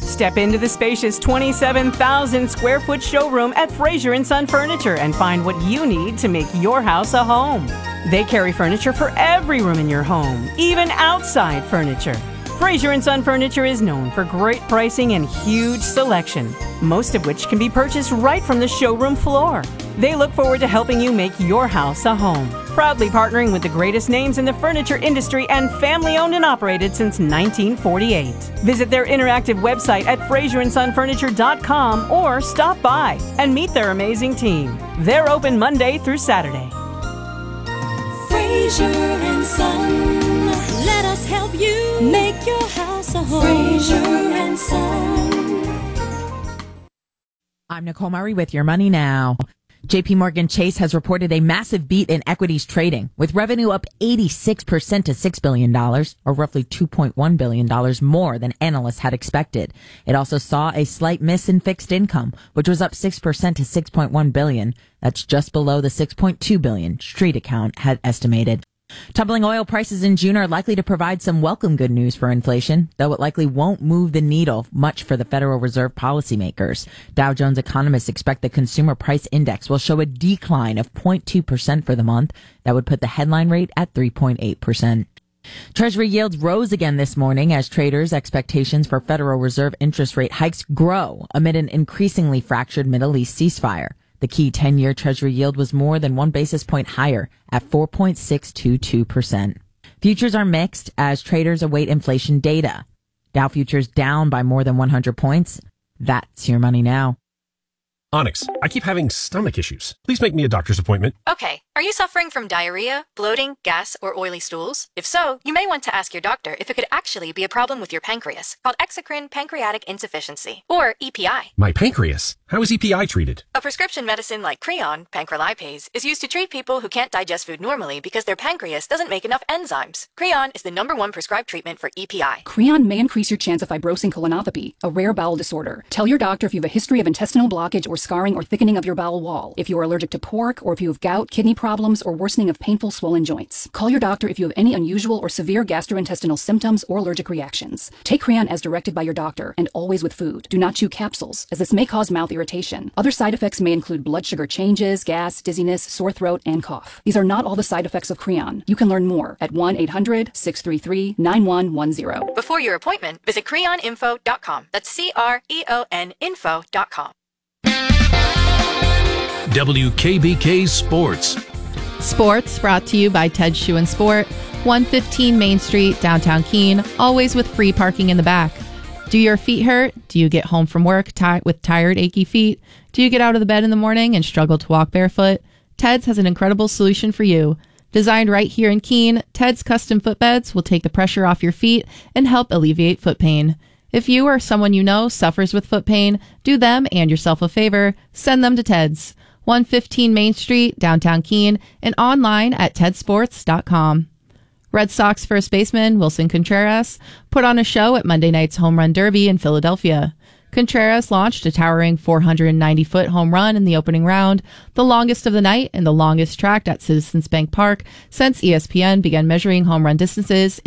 Step into the spacious 27,000 square foot showroom at Fraser & Son Furniture and find what you need to make your house a home. They carry furniture for every room in your home, even outside furniture. Fraser & Son Furniture is known for great pricing and huge selection, most of which can be purchased right from the showroom floor. They look forward to helping you make your house a home. Proudly partnering with the greatest names in the furniture industry and family owned and operated since 1948. Visit their interactive website at FraserandSonFurniture.com or stop by and meet their amazing team. They're open Monday through Saturday. Fraser and Son, let us help you make your house a home. Fraser and Son. I'm Nicole Murray with Your Money Now. JP Morgan Chase has reported a massive beat in equities trading, with revenue up 86% to $6 billion, or roughly $2.1 billion more than analysts had expected. It also saw a slight miss in fixed income, which was up 6% to $6.1 billion. That's just below the $6.2 billion Street account had estimated. Tumbling oil prices in June are likely to provide some welcome good news for inflation, though it likely won't move the needle much for the Federal Reserve policymakers. Dow Jones economists expect the Consumer Price Index will show a decline of 0.2% for the month. That would put the headline rate at 3.8%. Treasury yields rose again this morning as traders' expectations for Federal Reserve interest rate hikes grow amid an increasingly fractured Middle East ceasefire. The key 10-year Treasury yield was more than 1 basis point higher at 4.622%. Futures are mixed as traders await inflation data. Dow futures down by more than 100 points. That's Your Money Now. Onyx, I keep having stomach issues. Please make me a doctor's appointment. Okay, are you suffering from diarrhea, bloating, gas, or oily stools? If so, you may want to ask your doctor if it could actually be a problem with your pancreas, called exocrine pancreatic insufficiency, or EPI. My pancreas? How is EPI treated? A prescription medicine like Creon, pancrelipase, is used to treat people who can't digest food normally because their pancreas doesn't make enough enzymes. Creon is the #1 prescribed treatment for EPI. Creon may increase your chance of fibrosing colonopathy, a rare bowel disorder. Tell your doctor if you have a history of intestinal blockage or scarring or thickening of your bowel wall, if you are allergic to pork, or if you have gout, kidney problems, or worsening of painful swollen joints. Call your doctor if you have any unusual or severe gastrointestinal symptoms or allergic reactions. Take Creon as directed by your doctor, and always with food. Do not chew capsules, as this may cause mouth irritation. Other side effects may include blood sugar changes, gas, dizziness, sore throat, and cough. These are not all the side effects of Creon. You can learn more at 1-800-633-9110. Before your appointment, visit creoninfo.com. That's CREON info.com. WKBK Sports. Sports brought to you by Ted Shoe and Sport, 115 Main Street, downtown Keene, always with free parking in the back. Do your feet hurt? Do you get home from work with tired, achy feet? Do you get out of the bed in the morning and struggle to walk barefoot? Ted's has an incredible solution for you. Designed right here in Keene, Ted's custom footbeds will take the pressure off your feet and help alleviate foot pain. If you or someone you know suffers with foot pain, do them and yourself a favor. Send them to Ted's, 115 Main Street, downtown Keene, and online at tedsports.com. Red Sox first baseman Wilson Contreras put on a show at Monday night's Home Run Derby in Philadelphia. Contreras launched a towering 490-foot home run in the opening round, the longest of the night and the longest tracked at Citizens Bank Park since ESPN began measuring home run distances